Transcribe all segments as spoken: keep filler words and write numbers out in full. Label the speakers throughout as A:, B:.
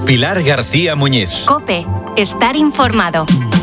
A: Pilar García Muñiz.
B: COPE. Estar informado.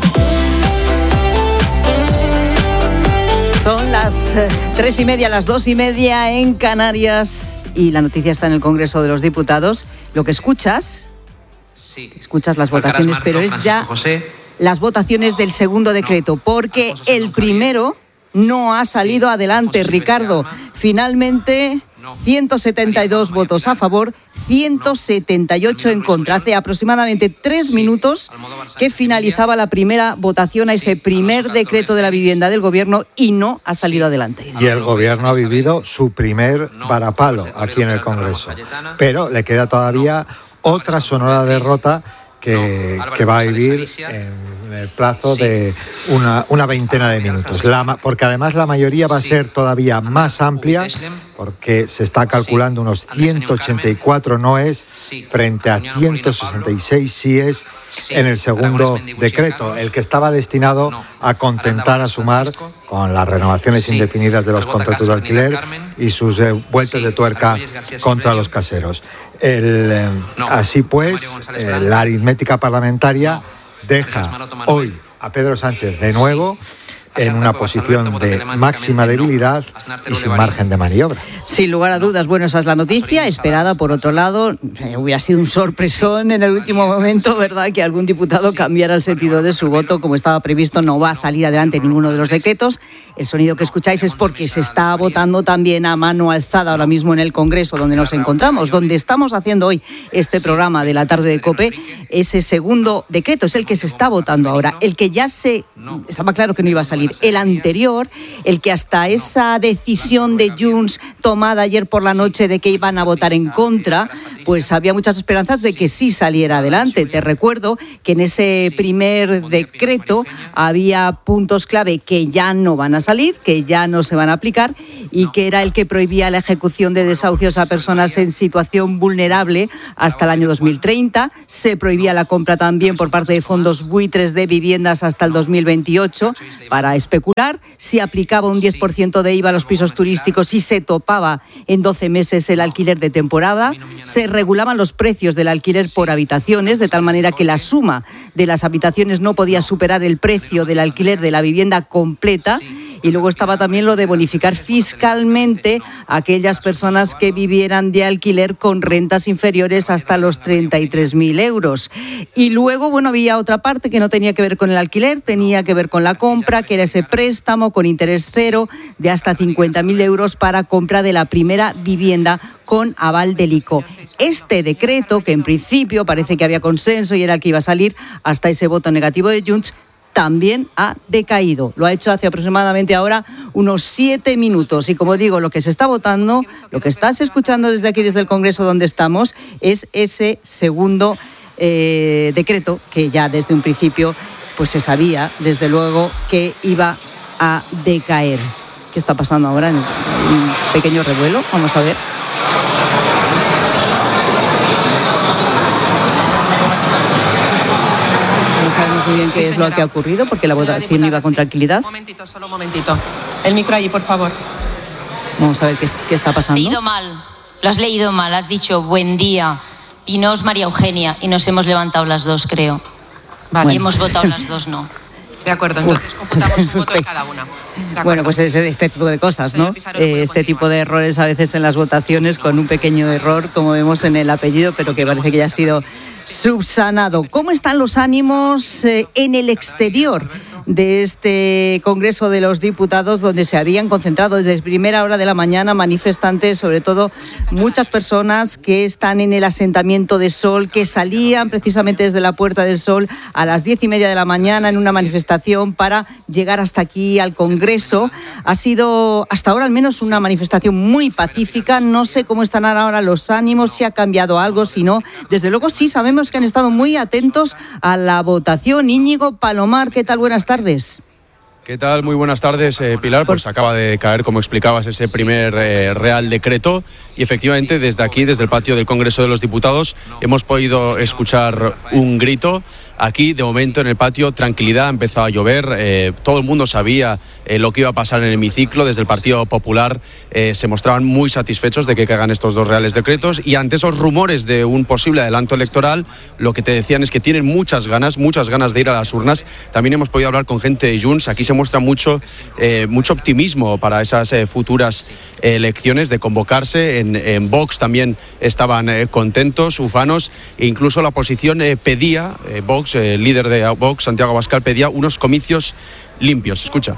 C: Son las eh, tres y media, las dos y media en Canarias y la noticia está en el Congreso de los Diputados. Lo que escuchas,
D: sí.
C: escuchas las votaciones, pero es ya las votaciones del segundo decreto, porque el primero no ha salido adelante, Ricardo. Finalmente, ciento setenta y dos votos a favor, ciento setenta y ocho en contra. Hace aproximadamente tres minutos que finalizaba la primera votación a ese primer decreto de la vivienda del Gobierno y no ha salido adelante.
E: Y el Gobierno ha vivido su primer varapalo aquí en el Congreso. Pero le queda todavía otra sonora derrota que, que va a vivir en el plazo de una, una veintena de minutos. La, porque además la mayoría va a ser todavía más amplia, porque se está calculando unos ciento ochenta y cuatro noes frente a ciento sesenta y seis síes en el segundo decreto, el que estaba destinado a contentar a Sumar con las renovaciones indefinidas de los contratos de alquiler y sus eh, vueltas de tuerca contra los caseros. El, eh, así pues, eh, la aritmética parlamentaria deja hoy a Pedro Sánchez de nuevo en una posición de máxima debilidad y sin margen de maniobra.
C: Sin lugar a dudas, bueno, esa es la noticia, esperada por otro lado. Eh, hubiera sido un sorpresón en el último momento, ¿verdad?, que algún diputado cambiara el sentido de su voto. Como estaba previsto, no va a salir adelante ninguno de los decretos. El sonido que escucháis es porque se está votando también a mano alzada ahora mismo en el Congreso, donde nos encontramos, donde estamos haciendo hoy este programa de la tarde de COPE. Ese segundo decreto es el que se está votando ahora, el que ya se... Estaba claro que no iba a salir. El anterior, el que hasta esa decisión de Junts tomada ayer por la noche de que iban a votar en contra, pues había muchas esperanzas de que sí saliera adelante. Te recuerdo que en ese primer decreto había puntos clave que ya no van a salir, que ya no se van a aplicar, y que era el que prohibía la ejecución de desahucios a personas en situación vulnerable hasta el año dos mil treinta. Se prohibía la compra también por parte de fondos buitres de viviendas hasta el dos mil veintiocho para especular. Se aplicaba un diez por ciento de I V A a los pisos turísticos y se topaba en doce meses el alquiler de temporada. Se regulaban los precios del alquiler por habitaciones, de tal manera que la suma de las habitaciones no podía superar el precio del alquiler de la vivienda completa. Y luego estaba también lo de bonificar fiscalmente a aquellas personas que vivieran de alquiler con rentas inferiores hasta los treinta y tres mil euros. Y luego, bueno, había otra parte que no tenía que ver con el alquiler, tenía que ver con la compra, que era ese préstamo con interés cero de hasta cincuenta mil euros para compra de la primera vivienda con aval del I C O. Este decreto, que en principio parece que había consenso y era el que iba a salir hasta ese voto negativo de Junts, también ha decaído. Lo ha hecho hace aproximadamente ahora unos siete minutos. Y como digo, lo que se está votando, lo que estás escuchando desde aquí, desde el Congreso donde estamos, es ese segundo eh, decreto que ya desde un principio pues se sabía, desde luego, que iba a decaer. ¿Qué está pasando ahora? Un pequeño revuelo. Vamos a ver. Sabemos muy bien qué sí, es lo que ha ocurrido, porque la votación iba con tranquilidad.
F: Un momentito, solo un momentito. El micro allí, por favor.
C: Vamos a ver qué, qué está pasando.
G: Has leído mal, lo has leído mal, has dicho buen día, y no es María Eugenia, y nos hemos levantado las dos, creo. Vale. Y hemos votado las dos, no.
F: De acuerdo, entonces computamos un voto de cada una.
C: Bueno, pues es este tipo de cosas, ¿no? Eh, este tipo de errores a veces en las votaciones, con un pequeño error, como vemos en el apellido, pero que parece que ya ha sido subsanado. ¿Cómo están los ánimos eh, en el exterior de este Congreso de los Diputados, donde se habían concentrado desde primera hora de la mañana manifestantes, sobre todo muchas personas que están en el asentamiento de Sol, que salían precisamente desde la Puerta del Sol a las diez y media de la mañana en una manifestación para llegar hasta aquí al Congreso? Ha sido hasta ahora al menos una manifestación muy pacífica. No sé cómo están ahora los ánimos, si ha cambiado algo, si no. Desde luego sí, sabemos que han estado muy atentos a la votación. Íñigo Palomar, ¿qué tal? Buenas tardes. tardes.
H: ¿Qué tal? Muy buenas tardes, eh, Pilar. Pues acaba de caer, como explicabas, ese primer eh, Real Decreto y efectivamente desde aquí, desde el patio del Congreso de los Diputados, hemos podido escuchar un grito Aquí, de momento, en el patio, tranquilidad, ha empezado a llover, eh, todo el mundo sabía eh, lo que iba a pasar en el hemiciclo. Desde el Partido Popular eh, se mostraban muy satisfechos de que caigan estos dos reales decretos, y ante esos rumores de un posible adelanto electoral, lo que te decían es que tienen muchas ganas, muchas ganas de ir a las urnas. También hemos podido hablar con gente de Junts. Aquí se muestra mucho, eh, mucho optimismo para esas eh, futuras eh, elecciones, de convocarse. En, en Vox también estaban eh, contentos, ufanos, e incluso la oposición eh, pedía, eh, Vox, el eh, líder de Vox, Santiago Abascal, pedía unos comicios limpios. Escucha.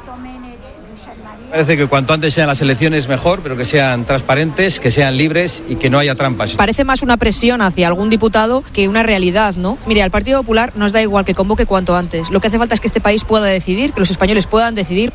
A: Parece que cuanto antes sean las elecciones mejor, pero que sean transparentes, que sean libres y que no haya trampas.
D: Parece más una presión hacia algún diputado que una realidad, ¿no? Mire, al Partido Popular nos da igual que convoque cuanto antes. Lo que hace falta es que este país pueda decidir, que los españoles puedan decidir.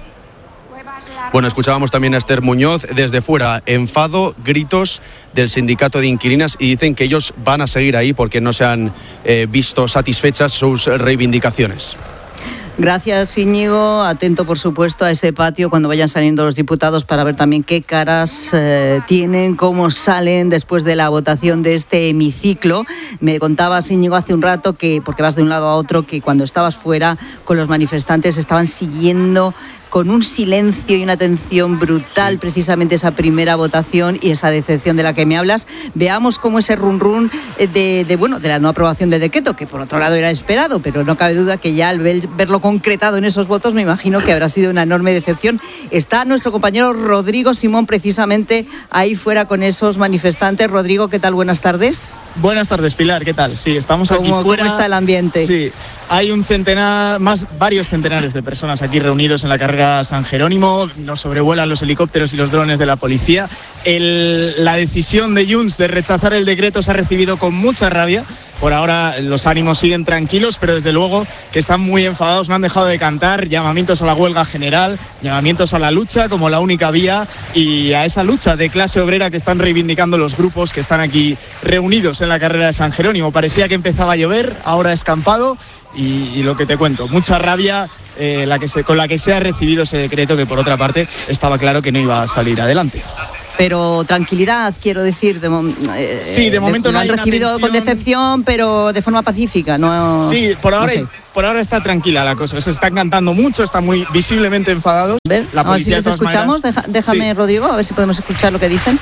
H: Bueno, escuchábamos también a Esther Muñoz desde fuera. Enfado, gritos del sindicato de inquilinas, y dicen que ellos van a seguir ahí porque no se han eh, visto satisfechas sus reivindicaciones.
C: Gracias, Íñigo. Atento, por supuesto, a ese patio cuando vayan saliendo los diputados para ver también qué caras eh, tienen, cómo salen después de la votación de este hemiciclo. Me contabas, Íñigo, hace un rato que, porque vas de un lado a otro, que cuando estabas fuera con los manifestantes estaban siguiendo con un silencio y una atención brutal, sí, precisamente esa primera votación y esa decepción de la que me hablas. Veamos cómo ese run run de, de, bueno, de la no aprobación del decreto, que por otro lado era esperado, pero no cabe duda que ya al ver, verlo concretado en esos votos, me imagino que habrá sido una enorme decepción. Está nuestro compañero Rodrigo Simón precisamente ahí fuera con esos manifestantes. Rodrigo, ¿qué tal? Buenas tardes.
I: Buenas tardes, Pilar, ¿qué tal? Sí, estamos aquí
C: ¿Cómo,
I: fuera.
C: ¿Cómo está el ambiente?
I: Sí, hay un centenar, más varios centenares de personas aquí reunidos en la carrera San Jerónimo. Nos sobrevuelan los helicópteros y los drones de la policía. El, la decisión de Junts de rechazar el decreto se ha recibido con mucha rabia. Por ahora los ánimos siguen tranquilos, pero desde luego que están muy enfadados, no han dejado de cantar llamamientos a la huelga general, llamamientos a la lucha como la única vía, y a esa lucha de clase obrera que están reivindicando los grupos que están aquí reunidos en la carrera de San Jerónimo. Parecía que empezaba a llover, ahora ha escampado, y, y lo que te cuento, mucha rabia eh, la que se, con la que se ha recibido ese decreto, que por otra parte estaba claro que no iba a salir adelante.
C: Pero tranquilidad, quiero decir. De, eh,
I: sí, de momento
C: de,
I: no hay
C: han
I: una
C: recibido
I: tensión.
C: Con decepción, pero de forma pacífica. No,
I: sí, por ahora,
C: no sé.
I: por ahora está tranquila la cosa. Se están cantando mucho, están muy visiblemente enfadados.
C: Ver,
I: la
C: a ver si les escuchamos.
I: Maneras,
C: Deja, déjame, sí. Rodrigo, a ver si podemos escuchar lo que dicen.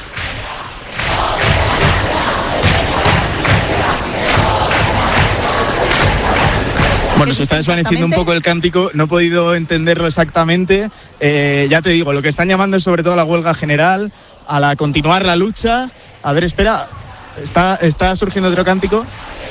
I: Bueno, se está desvaneciendo un poco el cántico, no he podido entenderlo exactamente. Eh, ya te digo, lo que están llamando es sobre todo a la huelga general, a la continuar la lucha. A ver, espera, está, está surgiendo otro cántico.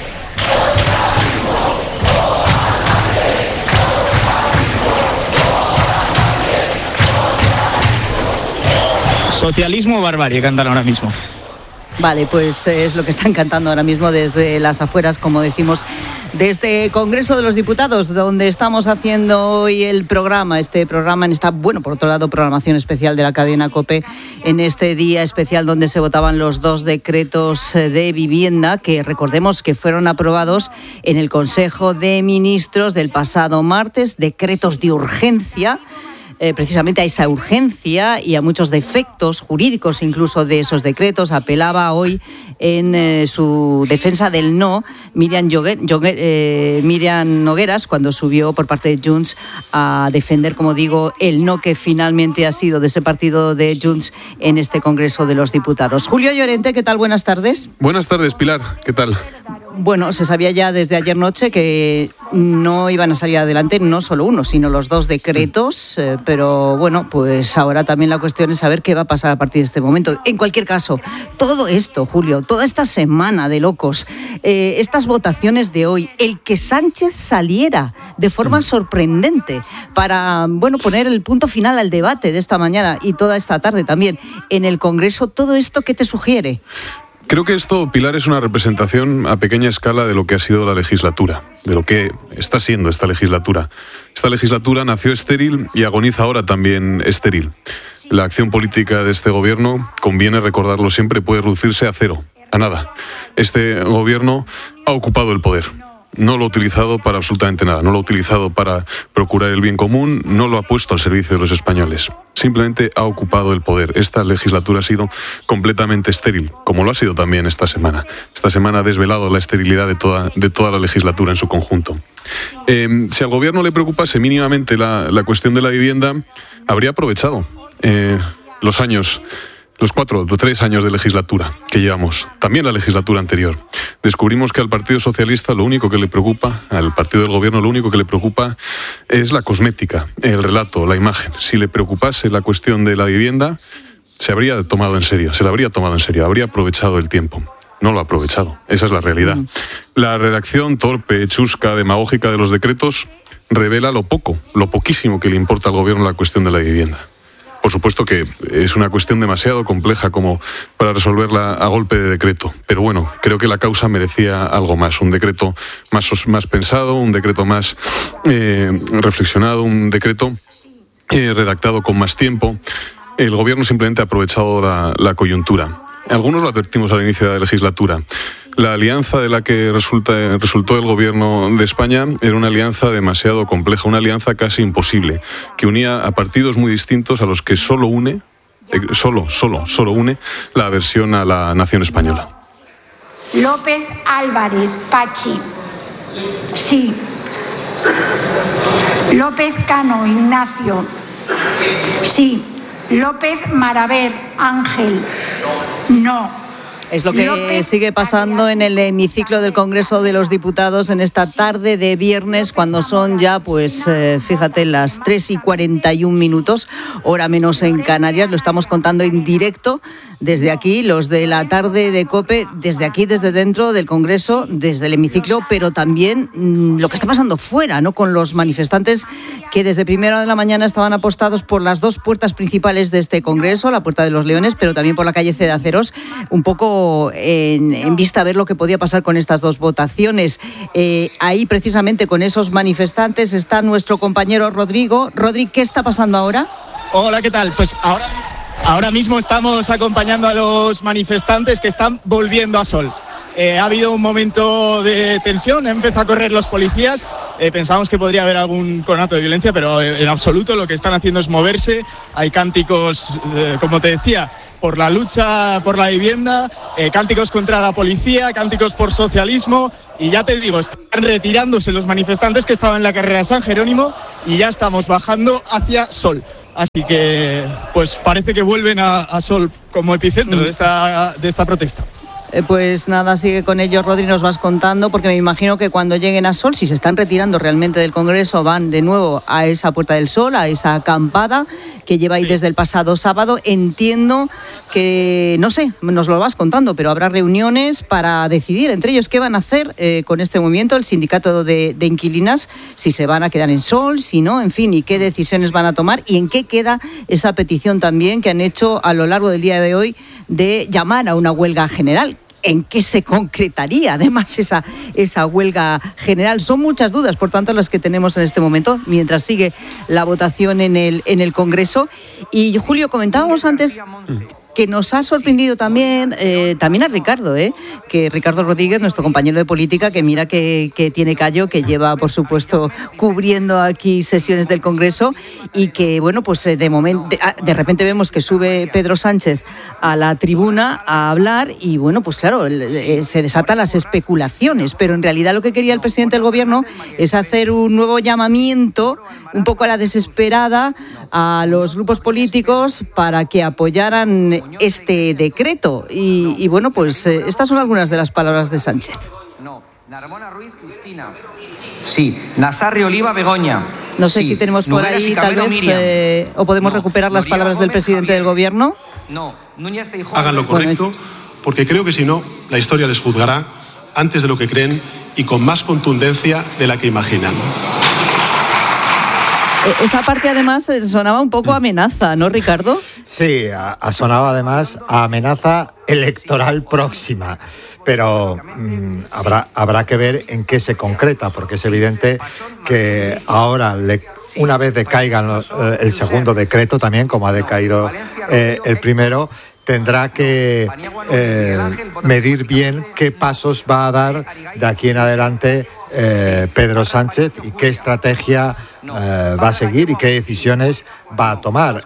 I: Socialismo o barbarie cantan ahora mismo.
C: Vale, pues es lo que están cantando ahora mismo desde las afueras, como decimos, de este Congreso de los Diputados, donde estamos haciendo hoy el programa, este programa en esta, bueno, por otro lado, programación especial de la cadena COPE, en este día especial donde se votaban los dos decretos de vivienda, que recordemos que fueron aprobados en el Consejo de Ministros del pasado martes, decretos de urgencia. Eh, precisamente a esa urgencia y a muchos defectos jurídicos incluso de esos decretos. Apelaba hoy en eh, su defensa del no Miriam, Joguer, Joguer, eh, Miriam Nogueras, cuando subió por parte de Junts a defender, como digo, el no que finalmente ha sido de ese partido de Junts en este Congreso de los Diputados. Julio Llorente, ¿qué tal? Buenas tardes.
J: Buenas tardes, Pilar. ¿Qué tal?
C: Bueno, se sabía ya desde ayer noche que no iban a salir adelante no solo uno, sino los dos decretos, eh, pero bueno, pues ahora también la cuestión es saber qué va a pasar a partir de este momento. En cualquier caso, todo esto, Julio, toda esta semana de locos, eh, estas votaciones de hoy, el que Sánchez saliera de forma sorprendente para, bueno, poner el punto final al debate de esta mañana y toda esta tarde también en el Congreso, ¿todo esto qué te sugiere?
J: Creo que esto, Pilar, es una representación a pequeña escala de lo que ha sido la legislatura, de lo que está siendo esta legislatura. Esta legislatura nació estéril y agoniza ahora también estéril. La acción política de este gobierno, conviene recordarlo siempre, puede reducirse a cero, a nada. Este gobierno ha ocupado el poder. no lo ha utilizado para absolutamente nada, no lo ha utilizado para procurar el bien común, no lo ha puesto al servicio de los españoles. Simplemente ha ocupado el poder. Esta legislatura ha sido completamente estéril, como lo ha sido también esta semana. Esta semana ha desvelado la esterilidad de toda, de toda la legislatura en su conjunto. Eh, si al gobierno le preocupase mínimamente la, la cuestión de la vivienda, habría aprovechado eh, los años... Los cuatro o tres años de legislatura que llevamos, también la legislatura anterior, descubrimos que al Partido Socialista lo único que le preocupa, al partido del gobierno lo único que le preocupa es la cosmética, el relato, la imagen. Si le preocupase la cuestión de la vivienda, se habría tomado en serio, se la habría tomado en serio, habría aprovechado el tiempo. No lo ha aprovechado, esa es la realidad. La redacción torpe, chusca, demagógica de los decretos revela lo poco, lo poquísimo que le importa al gobierno la cuestión de la vivienda. Por supuesto que es una cuestión demasiado compleja como para resolverla a golpe de decreto. Pero bueno, creo que la causa merecía algo más. Un decreto más, más pensado, un decreto más eh, reflexionado, un decreto eh, redactado con más tiempo. El gobierno simplemente ha aprovechado la, la coyuntura. Algunos lo advertimos al inicio de la legislatura. La alianza de la que resulta, resultó el gobierno de España era una alianza demasiado compleja, una alianza casi imposible, que unía a partidos muy distintos a los que solo une, eh, solo, solo, solo une la aversión a la nación española.
K: López Álvarez, Pachi. Sí. López Cano, Ignacio. Sí. López Maraver, Ángel. No.
C: Es lo que López sigue pasando en el hemiciclo del Congreso de los Diputados en esta tarde de viernes, cuando son ya, pues, eh, fíjate, las tres y cuarenta y un minutos, hora menos en Canarias. Lo estamos contando en directo desde aquí, los de la tarde de COPE, desde aquí, desde dentro del Congreso, desde el hemiciclo, pero también mmm, lo que está pasando fuera, ¿no? Con los manifestantes que desde primera hora de la mañana estaban apostados por las dos puertas principales de este Congreso, la Puerta de los Leones, pero también por la calle Cedaceros, un poco En, en vista a ver lo que podía pasar con estas dos votaciones. Eh, ahí precisamente con esos manifestantes está nuestro compañero Rodrigo. Rodrigo, ¿qué está pasando ahora?
I: Hola, ¿qué tal? Pues ahora, ahora mismo estamos acompañando a los manifestantes que están volviendo a Sol. Eh, ha habido un momento de tensión, empieza a correr los policías, eh, pensábamos que podría haber algún conato de violencia, pero en absoluto. Lo que están haciendo es moverse, hay cánticos, eh, como te decía, por la lucha por la vivienda, eh, cánticos contra la policía, cánticos por socialismo, y ya te digo, están retirándose los manifestantes que estaban en la carrera San Jerónimo y ya estamos bajando hacia Sol. Así que pues parece que vuelven a, a Sol como epicentro de esta, de esta protesta.
C: Eh, pues nada, sigue con ellos, Rodri, nos vas contando, porque me imagino que cuando lleguen a Sol, si se están retirando realmente del Congreso, van de nuevo a esa Puerta del Sol, a esa acampada que lleva ahí sí. desde el pasado sábado. Entiendo que, no sé, nos lo vas contando, pero habrá reuniones para decidir entre ellos qué van a hacer eh, con este movimiento, el sindicato de, de inquilinas, si se van a quedar en Sol, si no, en fin, y qué decisiones van a tomar y en qué queda esa petición también que han hecho a lo largo del día de hoy de llamar a una huelga general. ¿En qué se concretaría además esa, esa huelga general? Son muchas dudas, por tanto, las que tenemos en este momento, mientras sigue la votación en el, en el Congreso. Y Julio, comentábamos antes que nos ha sorprendido también, eh, también a Ricardo, eh, que Ricardo Rodríguez, nuestro compañero de política, que mira que, que tiene callo, que lleva, por supuesto, cubriendo aquí sesiones del Congreso, y que, bueno, pues de momento, de, de repente vemos que sube Pedro Sánchez a la tribuna a hablar y, bueno, pues claro, eh, se desatan las especulaciones, pero en realidad lo que quería el presidente del Gobierno es hacer un nuevo llamamiento, un poco a la desesperada, a los grupos políticos para que apoyaran este decreto. Y, y bueno, pues eh, estas son algunas de las palabras de Sánchez.
L: No, Narmona Ruiz Cristina. Sí, Nazarri Oliva Begoña.
C: No sé
L: sí.
C: si tenemos por
L: Nogueras
C: ahí
L: Cabero,
C: tal vez eh, o podemos no. recuperar las Noriega palabras Gómez, del presidente
L: Javier.
C: del Gobierno.
L: No, Núñez Feijóo.
M: Hagan lo correcto, bueno, es... porque creo que si no, la historia les juzgará antes de lo que creen y con más contundencia de la que imaginan.
C: Esa parte además sonaba un poco amenaza, ¿no, Ricardo?
E: Sí, sonaba además a amenaza electoral próxima, pero mmm, habrá, habrá que ver en qué se concreta, porque es evidente que ahora, le, una vez decaiga los, eh, el segundo decreto también, como ha decaído eh, el primero, tendrá que eh, medir bien qué pasos va a dar de aquí en adelante eh, Pedro Sánchez y qué estrategia eh, va a seguir y qué decisiones va a tomar.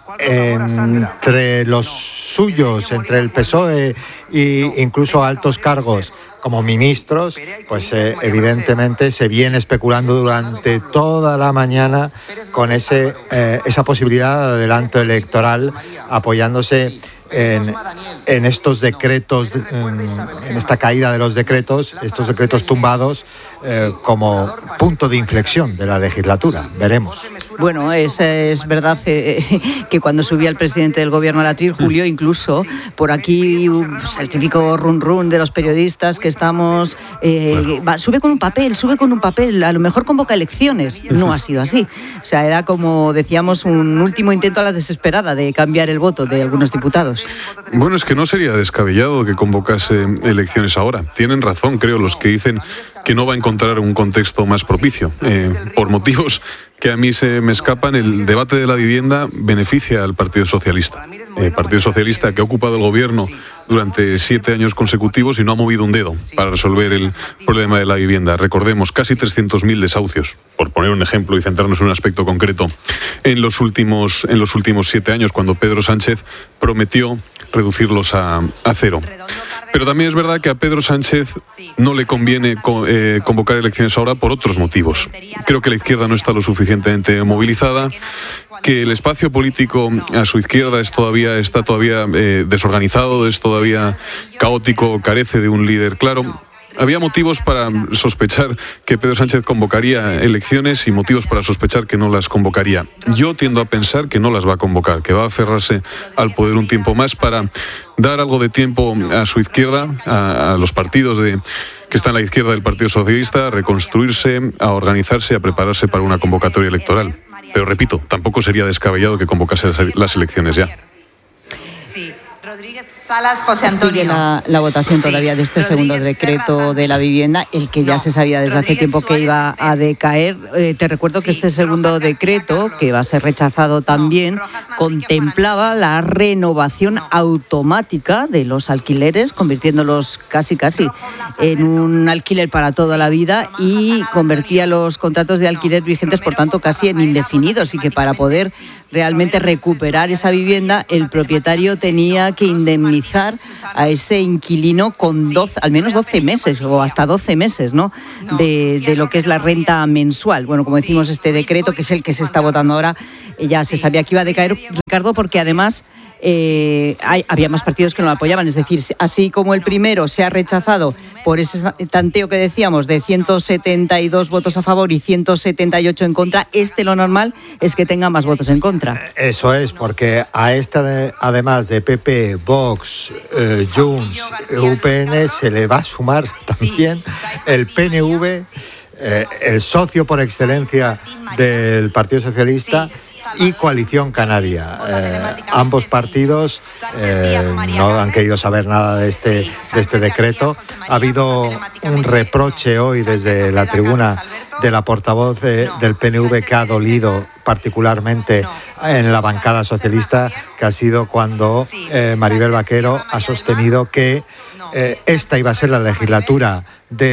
E: Entre los suyos, entre el P S O E e incluso altos cargos como ministros, pues eh, evidentemente se viene especulando durante toda la mañana con ese, eh, esa posibilidad de adelanto electoral, apoyándose en, en estos decretos, en, en esta caída de los decretos, estos decretos tumbados eh, como punto de inflexión de la legislatura. Veremos.
C: Bueno, es, es verdad eh, que cuando subía el presidente del gobierno al atril, Julio, incluso por aquí pues, el típico run run de los periodistas que estamos, eh, bueno. va, sube con un papel, sube con un papel, a lo mejor convoca elecciones. No ha sido así. O sea, era como decíamos un último intento a la desesperada de cambiar el voto de algunos diputados.
J: Bueno, es que no sería descabellado que convocase elecciones ahora. Tienen razón, creo, los que dicen que no va a encontrar un contexto más propicio. Eh, por motivos que a mí se me escapan, el debate de la vivienda beneficia al Partido Socialista. El Partido Socialista que ha ocupado el gobierno durante siete años consecutivos y no ha movido un dedo para resolver el problema de la vivienda. Recordemos, casi trescientos mil desahucios, por poner un ejemplo y centrarnos en un aspecto concreto, en los últimos, en los últimos siete años, cuando Pedro Sánchez prometió reducirlos a, a cero. Pero también es verdad que a Pedro Sánchez no le conviene co- eh, convocar elecciones ahora por otros motivos. Creo que la izquierda no está lo suficientemente movilizada, que el espacio político a su izquierda es todavía, está todavía eh, desorganizado, es todavía caótico, carece de un líder claro. Había motivos para sospechar que Pedro Sánchez convocaría elecciones y motivos para sospechar que no las convocaría. Yo tiendo a pensar que no las va a convocar, que va a aferrarse al poder un tiempo más para dar algo de tiempo a su izquierda, a, a los partidos de, que están a la izquierda del Partido Socialista, a reconstruirse, a organizarse, a prepararse para una convocatoria electoral. Pero repito, tampoco sería descabellado que convocase las elecciones ya.
C: Salas, José Antonio. Sigue la, la votación todavía de este segundo decreto de la vivienda, el que ya se sabía desde hace tiempo que iba a decaer. Eh, te recuerdo que este segundo decreto, que va a ser rechazado también, contemplaba la renovación automática de los alquileres, convirtiéndolos casi casi en un alquiler para toda la vida, y convertía los contratos de alquiler vigentes, por tanto, casi en indefinidos, y que para poder realmente recuperar esa vivienda, el propietario tenía que indemnizar a ese inquilino con doce, al menos doce meses o hasta doce meses, ¿no? De, de lo que es la renta mensual. Bueno, como decimos, este decreto, que es el que se está votando ahora, ya se sabía que iba a decaer, Ricardo, porque además eh, hay, había más partidos que no lo apoyaban. Es decir, así como el primero se ha rechazado por ese tanteo que decíamos de ciento setenta y dos votos a favor y ciento setenta y ocho en contra, este lo normal es que tenga más votos en contra.
E: Eso es, porque a esta, además de P P, Vox, eh, Junts, U P N, se le va a sumar también el P N V, eh, el socio por excelencia del Partido Socialista, y Coalición Canaria. Eh, ambos partidos eh, no han querido saber nada de este, de este decreto. Ha habido un reproche hoy desde la tribuna de la portavoz de, del P N V que ha dolido particularmente en la bancada socialista, que ha sido cuando eh, Maribel Vaquero ha sostenido que eh, esta iba a ser la legislatura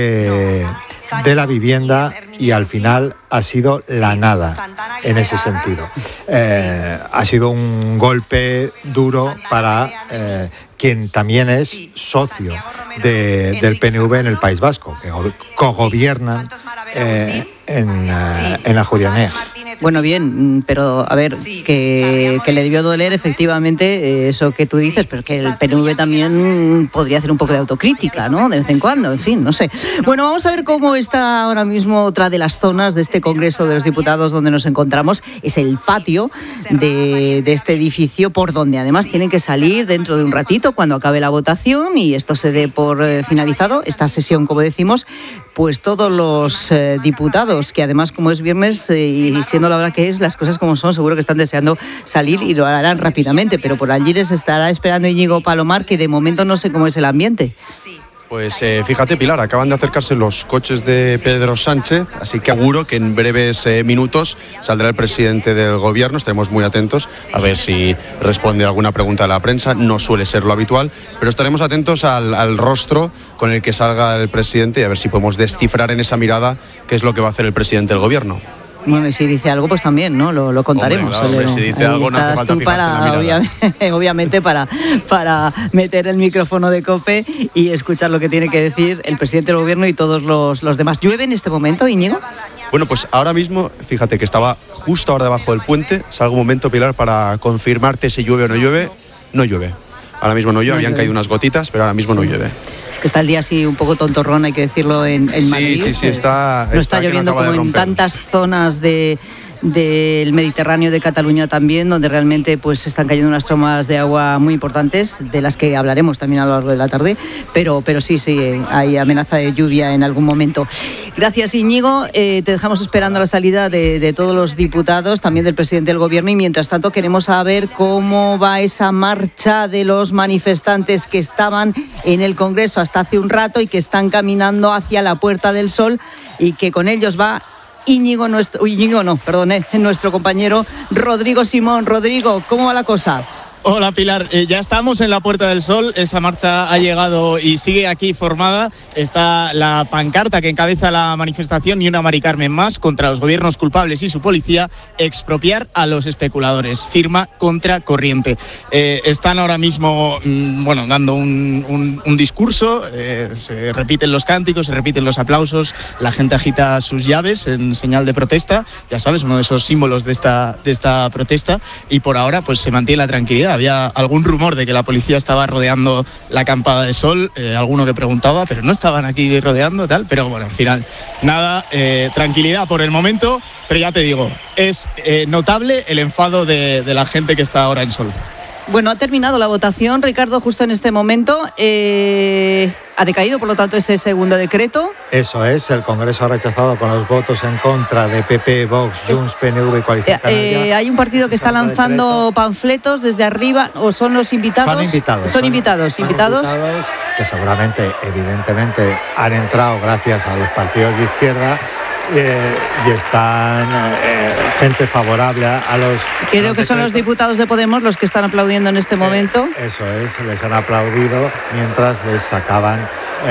E: de, de la vivienda, y al final ha sido la nada en ese sentido. Eh, ha sido un golpe duro para eh, quien también es socio de, del P N V en el País Vasco, que cogobiernan eh, en, eh, en Ajuria Enea.
C: Bueno, bien, pero a ver, que, que le debió doler efectivamente eso que tú dices, pero que el P N V también podría hacer un poco de autocrítica, ¿no? De vez en cuando, en fin, no sé. Bueno, vamos a ver cómo está ahora mismo otra de las zonas de este Congreso de los Diputados donde nos encontramos. Es el patio de, de este edificio, por donde además tienen que salir dentro de un ratito cuando acabe la votación y esto se dé por eh, finalizado, esta sesión, como decimos, pues todos los eh, diputados, que además como es viernes eh, y siendo la hora que es, las cosas como son, seguro que están deseando salir y lo harán rápidamente, pero por allí les estará esperando Íñigo Palomar, que de momento no sé cómo es el ambiente.
H: Pues eh, fíjate, Pilar, acaban de acercarse los coches de Pedro Sánchez, así que seguro que en breves eh, minutos saldrá el presidente del gobierno. Estaremos muy atentos a ver si responde alguna pregunta de la prensa. No suele ser lo habitual, pero estaremos atentos al, al rostro con el que salga el presidente y a ver si podemos descifrar en esa mirada qué es lo que va a hacer el presidente del gobierno.
C: Bueno, y si dice algo, pues también, ¿no? Lo, lo contaremos.
H: Hombre, claro, hombre, si dice algo, no hace falta fijarse
C: para,
H: en la mirada.
C: Obviamente, obviamente para, para meter el micrófono de COPE y escuchar lo que tiene que decir el presidente del gobierno y todos los, los demás. ¿Llueve en este momento, Íñigo?
H: Bueno, pues ahora mismo, fíjate que estaba justo ahora debajo del puente. Salgo un momento, Pilar, para confirmarte si llueve o no llueve. No llueve. Ahora mismo no llueve, no habían llueve. caído unas gotitas, pero ahora mismo sí. no llueve.
C: Que está el día así un poco tontorrón, hay que decirlo, en, en
H: sí,
C: Madrid.
H: Sí, sí, está.
C: No está, está lloviendo no como en tantas zonas de del Mediterráneo, de Cataluña también, donde realmente pues están cayendo unas trombas de agua muy importantes, de las que hablaremos también a lo largo de la tarde, pero, pero sí, sí, hay amenaza de lluvia en algún momento. Gracias, Íñigo. Eh, te dejamos esperando la salida de, de todos los diputados, también del presidente del gobierno, y mientras tanto queremos saber cómo va esa marcha de los manifestantes que estaban en el Congreso hasta hace un rato y que están caminando hacia la Puerta del Sol, y que con ellos va Íñigo, nuestro, Íñigo no, perdón, eh, nuestro compañero Rodrigo Simón. Rodrigo, ¿cómo va la cosa?
I: Hola, Pilar, eh, ya estamos en la Puerta del Sol, esa marcha ha llegado y sigue aquí formada. Está la pancarta que encabeza la manifestación y una Mari Carmen más contra los gobiernos culpables y su policía, expropiar a los especuladores, firma contra corriente. Eh, están ahora mismo, mmm, bueno, dando un, un, un discurso, eh, se repiten los cánticos, se repiten los aplausos, la gente agita sus llaves en señal de protesta, ya sabes, uno de esos símbolos de esta, de esta protesta, y por ahora pues se mantiene la tranquilidad. Había algún rumor de que la policía estaba rodeando la acampada de Sol, eh, alguno que preguntaba, pero no estaban aquí rodeando, tal, pero bueno, al final, nada, eh, tranquilidad por el momento, pero ya te digo, es eh, notable el enfado de, de la gente que está ahora en Sol.
C: Bueno, ha terminado la votación, Ricardo, justo en este momento. Eh, ha decaído, por lo tanto, ese segundo decreto.
E: Eso es, el Congreso ha rechazado con los votos en contra de P P, Vox, Junts, P N V y Coalición Canaria.
C: Eh, hay un partido que está lanzando decreto. panfletos desde arriba, o son los invitados.
E: Son invitados.
C: Son,
E: son
C: invitados, son invitados.
E: invitados. Que seguramente, evidentemente, han entrado gracias a los partidos de izquierda. Eh, y están eh, gente favorable a, a los...
C: Creo
E: los
C: que son los diputados de Podemos los que están aplaudiendo en este momento.
E: Eh, eso es, les han aplaudido mientras les sacaban,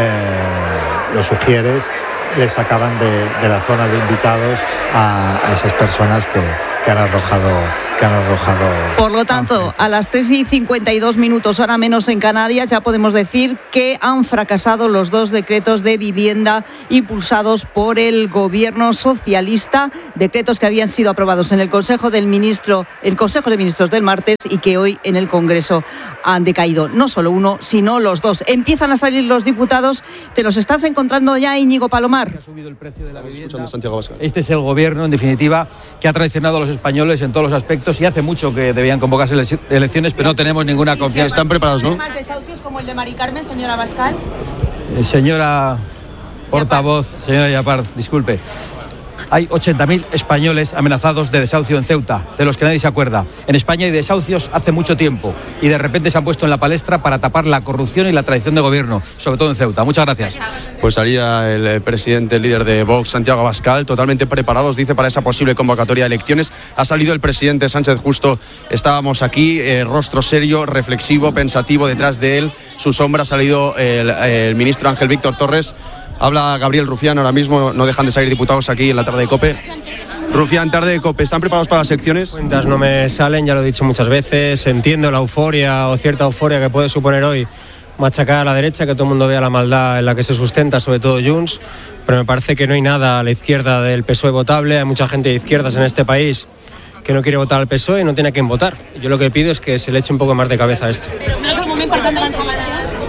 E: eh, los sugieres, les sacaban de, de la zona de invitados a, a esas personas que, que han arrojado... que han arrojado.
C: Por lo tanto, a las tres y cincuenta y dos minutos, hora menos en Canarias, ya podemos decir que han fracasado los dos decretos de vivienda impulsados por el gobierno socialista, decretos que habían sido aprobados en el Consejo del Ministro, el Consejo de Ministros del martes, y que hoy en el Congreso han decaído. No solo uno, sino los dos. Empiezan a salir los diputados. ¿Te los estás encontrando ya, Íñigo Palomar?
A: Ha subido el precio de la vivienda. Este es el gobierno, en definitiva, que ha traicionado a los españoles en todos los aspectos. Y hace mucho que debían convocarse las elecciones, pero no tenemos ninguna confianza.
H: Están preparados, ¿no?
N: ¿Más desahucios como el de Mari Carmen, señora Abascal?
A: Eh, señora portavoz, señora Yapar, disculpe. Hay ochenta mil españoles amenazados de desahucio en Ceuta, de los que nadie se acuerda. En España hay desahucios hace mucho tiempo y de repente se han puesto en la palestra para tapar la corrupción y la traición de gobierno, sobre todo en Ceuta. Muchas gracias.
H: Pues salía el presidente, el líder de Vox, Santiago Abascal, totalmente preparados, dice, para esa posible convocatoria de elecciones. Ha salido el presidente Sánchez justo, estábamos aquí, eh, rostro serio, reflexivo, pensativo, detrás de él, su sombra ha salido el, el ministro Ángel Víctor Torres. Habla Gabriel Rufián, ahora mismo no dejan de salir diputados aquí en la tarde de COPE. Rufián, tarde de COPE, ¿están preparados para las elecciones?
O: Cuentas no me salen, ya lo he dicho muchas veces, entiendo la euforia o cierta euforia que puede suponer hoy machacar a la derecha, que todo el mundo vea la maldad en la que se sustenta, sobre todo Junts, pero me parece que no hay nada a la izquierda del P S O E votable, hay mucha gente de izquierdas en este país que no quiere votar al P S O E y no tiene a quién votar. Yo lo que pido es que se le eche un poco más de cabeza a esto.
N: ¿No es algo muy importante la información?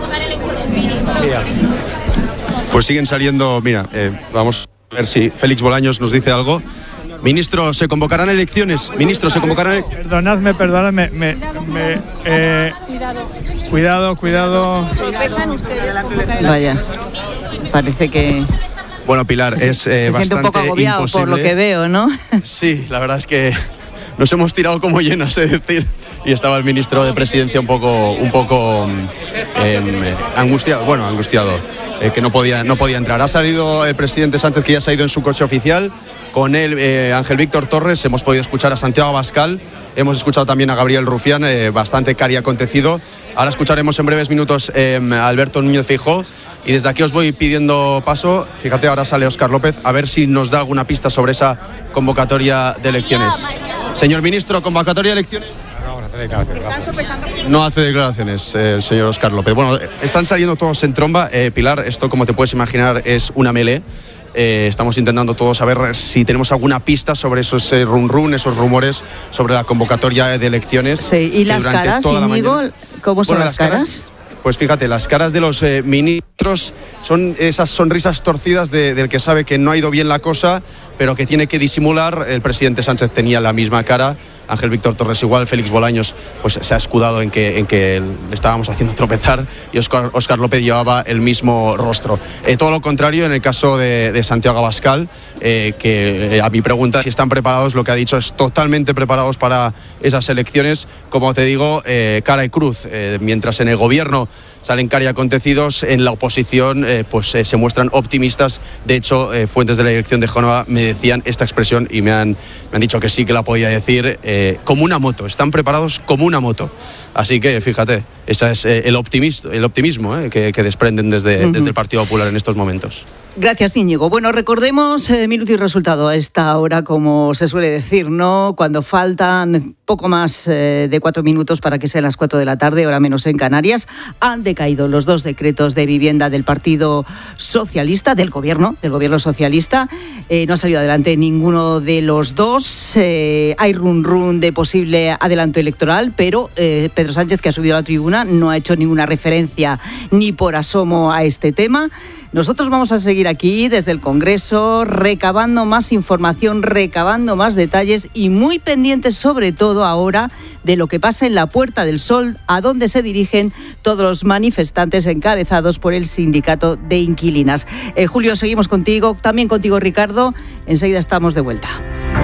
O: Mira.
H: Pues siguen saliendo, mira, eh, vamos a ver si Félix Bolaños nos dice algo. Ministro, ¿se convocarán elecciones? Ministro, ¿se convocarán elecciones?
P: Perdonadme, perdonadme. Me, me, eh, cuidado, cuidado.
N: ¿Sorpresan ustedes?
C: Vaya, parece que...
H: Bueno, Pilar,
C: se,
H: es eh,
C: se
H: bastante
C: siente un poco agobiado
H: imposible.
C: Por lo que veo, ¿no?
H: Sí, la verdad es que nos hemos tirado como llenas, es decir, y estaba el ministro de Presidencia un poco, un poco eh, angustiado, bueno, angustiado. eh, que no podía, no podía entrar. Ha salido el presidente Sánchez, que ya se ha ido en su coche oficial. Con él, eh, Ángel Víctor Torres, hemos podido escuchar a Santiago Abascal, hemos escuchado también a Gabriel Rufián, eh, bastante cari acontecido. Ahora escucharemos en breves minutos eh, a Alberto Núñez Feijóo, y desde aquí os voy pidiendo paso. Fíjate, ahora sale Óscar López, a ver si nos da alguna pista sobre esa convocatoria de elecciones. Señor ministro, ¿convocatoria de elecciones? No hace declaraciones eh, el señor Óscar López. Bueno, están saliendo todos en tromba. Eh, Pilar, esto, como te puedes imaginar, es una melee. Eh, estamos intentando todos saber si tenemos alguna pista sobre esos eh, run run, esos rumores sobre la convocatoria de elecciones.
C: Sí, ¿y las caras, Íñigo? ¿Cómo son
H: bueno,
C: las, las caras? caras?
H: Pues fíjate, las caras de los eh, ministros son esas sonrisas torcidas de, del que sabe que no ha ido bien la cosa, pero que tiene que disimular. El presidente Sánchez tenía la misma cara, Ángel Víctor Torres igual, Félix Bolaños pues se ha escudado en que, en que le estábamos haciendo tropezar, y Óscar, Óscar López llevaba el mismo rostro. Eh, todo lo contrario en el caso de, de Santiago Abascal, eh, que eh, a mi pregunta si están preparados, lo que ha dicho es totalmente preparados para esas elecciones. Como te digo, eh, cara y cruz, eh, mientras en el gobierno salen cari acontecidos, en la oposición eh, pues eh, se muestran optimistas. De hecho, eh, fuentes de la dirección de Génova me decían esta expresión y me han, me han dicho que sí que la podía decir, eh, como una moto, están preparados como una moto. Así que fíjate, ese es eh, el optimismo, el optimismo eh, que, que desprenden desde, uh-huh. desde el Partido Popular en estos momentos.
C: Gracias, Íñigo. Bueno, recordemos eh, minuto y resultado a esta hora, como se suele decir, ¿no? Cuando faltan poco más eh, de cuatro minutos para que sean las cuatro de la tarde, hora menos en Canarias, han decaído los dos decretos de vivienda del Partido Socialista, del Gobierno, del Gobierno Socialista. Eh, no ha salido adelante ninguno de los dos. Eh, hay run run de posible adelanto electoral, pero eh, Pedro Sánchez, que ha subido a la tribuna, no ha hecho ninguna referencia ni por asomo a este tema. Nosotros vamos a seguir aquí desde el Congreso, recabando más información, recabando más detalles y muy pendientes sobre todo ahora de lo que pasa en la Puerta del Sol, a donde se dirigen todos los manifestantes encabezados por el sindicato de inquilinas. Eh, Julio, seguimos contigo, también contigo, Ricardo. Enseguida estamos de vuelta.